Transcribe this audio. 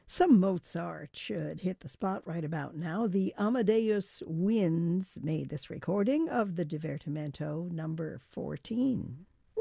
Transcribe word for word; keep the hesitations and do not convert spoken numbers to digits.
Some Mozart should hit the spot right about now. The Amadeus Winds made this recording of the Divertimento number fourteen.